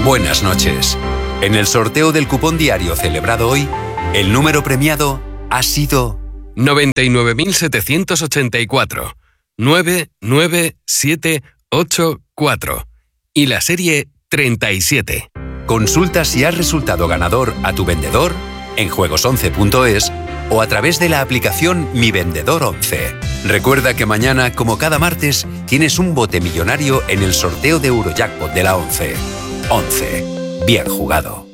Buenas noches. En el sorteo del cupón diario celebrado hoy, el número premiado ha sido 99.784 99784 y la serie 37. Consulta si has resultado ganador a tu vendedor en juegos11.es o a través de la aplicación Mi Vendedor 11. Recuerda que mañana, como cada martes, tienes un bote millonario en el sorteo de Eurojackpot de la 11. 11. Bien jugado.